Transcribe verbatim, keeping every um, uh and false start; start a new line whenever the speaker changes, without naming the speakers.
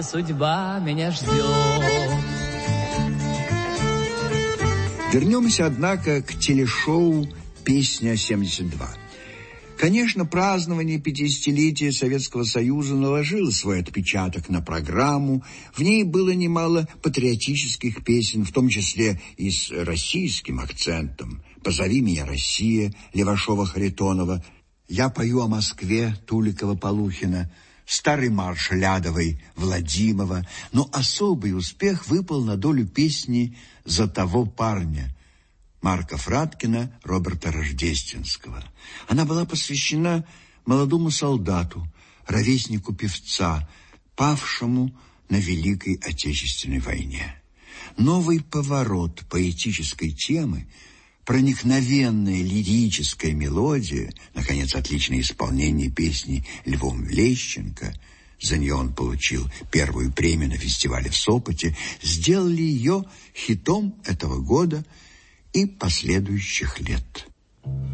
где судьба меня ждет.
Вернемся, однако, к телешоу «Песня-семьдесят два». Конечно, празднование пятидесятилетия Советского Союза наложило свой отпечаток на программу. В ней было немало патриотических песен, в том числе и с российским акцентом. «Позови меня, Россия» Левашова-Харитонова, «Я пою о Москве» Туликова-Полухина, «Старый марш» Лядовой Владимова. Но особый успех выпал на долю песни «За того парня» Марка Фраткина, Роберта Рождественского. Она была посвящена молодому солдату, ровеснику певца, павшему на Великой Отечественной войне. Новый поворот поэтической темы, проникновенная лирическая мелодия, наконец, отличное исполнение песни Львом Лещенко, за нее он получил первую премию на фестивале в Сопоте, сделали ее хитом этого года и последующих лет.